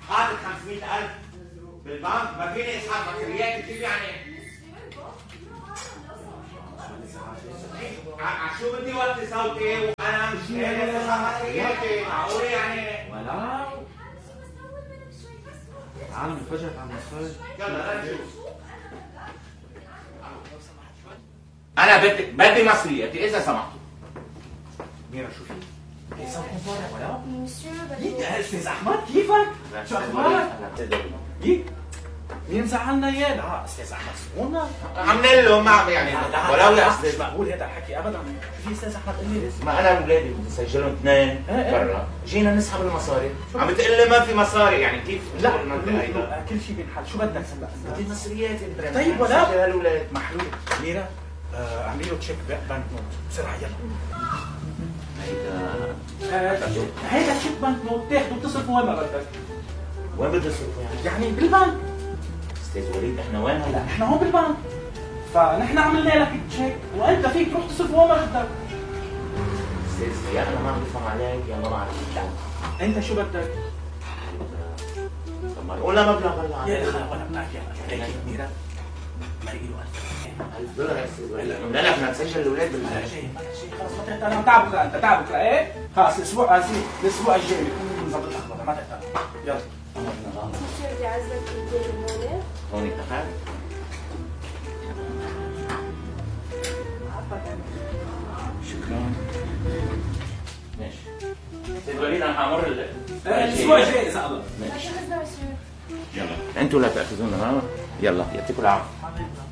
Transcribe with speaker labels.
Speaker 1: حاطط 500,000 بالبنك، ما فيني اسحب مصريات. كيف يعني؟ شو بدي وطي صوتي وانا مش قادر اسحب مصرياتي؟ معقول يعني؟
Speaker 2: ولا تعال نفرجك على المصاري.
Speaker 1: يلا نشوف. انا بدي مصرياتي اذا سمحتوا.
Speaker 2: ميرا شوفي صوتكم طالع ولا؟ استاذ احمد كيفك؟ شو اخبارك؟ مين زعلنا اياه؟ استاذ احمد سمونا
Speaker 1: عملنا له ما يعني
Speaker 2: ولو يا استاذ مش مقبول هذا الحكي ابدا. شو في استاذ احمد قل لي؟
Speaker 1: ما انا واولادي بدي سجلهم اثنين برا، جينا نسحب المصاري. عم بتقول لي ما في مصاري، يعني كيف؟
Speaker 2: لا كل شيء بينحل. شو بدك هلا؟
Speaker 1: بدي مصرياتي.
Speaker 2: طيب ولا
Speaker 1: سجل هالولاد
Speaker 2: محلول. ميرا اعملي له تشيك بنك نوت بسرعه يلا. هيدا تشيك بنك نوت تاخده وتصرفه وين ما بدك.
Speaker 1: وين بدي اصرفه
Speaker 2: يعني بالبنك.
Speaker 1: استاذ وليد احنا وين هلا؟
Speaker 2: احنا هون بالبنك، فنحن عملنا لك تشيك وانت فيك تروح تصرفه وين ما بدك.
Speaker 1: استاذ يا انا ما عم بفهم عليك يا ما بعرف.
Speaker 2: انت شو بدك؟
Speaker 1: طب ما نقول مبلغ هلا.
Speaker 2: يا اخي ولا بدك يا هيك ميرا ما له
Speaker 1: $1000 يا استاذ وليد. قلنا لك بدنا نسجل الاولاد
Speaker 2: بلا شيء خلص ما تحتاج. انا تعبك انت تعبك ايه؟ خلص الاسبوع الجاي بكون مظبط الاخبار ما تحتاج. يلا
Speaker 3: بدي اعزك هون.
Speaker 1: هون تعال.
Speaker 2: شكرا.
Speaker 1: ماشي استاذ وليد انا حامر
Speaker 2: الاسبوع الجاي اذا الله.
Speaker 1: يلا انتوا لا تاخذونا. يلا يعطيكم العافيه.